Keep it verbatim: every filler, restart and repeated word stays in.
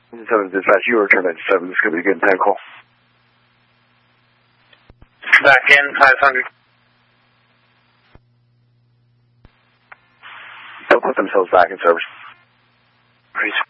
seven dispatch, you return ninety-seven. This could be a good time call. Back in, five hundred. They'll put themselves back in service. Great.